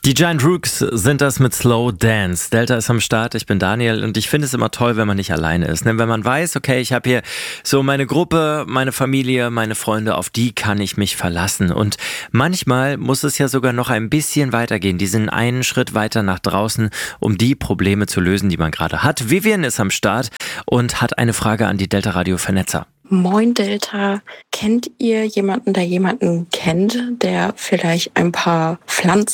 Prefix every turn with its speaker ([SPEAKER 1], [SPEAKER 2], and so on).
[SPEAKER 1] Die Giant Rooks sind das mit Slow Dance. Delta ist am Start, ich bin Daniel und ich finde es immer toll, wenn man nicht alleine ist. Wenn man weiß, okay, ich habe hier so meine Gruppe, meine Familie, meine Freunde, auf die kann ich mich verlassen. Und manchmal muss es ja sogar noch ein bisschen weitergehen, diesen einen Schritt weiter nach draußen, um die Probleme zu lösen, die man gerade hat. Vivian ist am Start und hat eine Frage an die Delta Radio Vernetzer.
[SPEAKER 2] Moin Delta, kennt ihr jemanden, der jemanden kennt, der vielleicht ein paar Pflanzen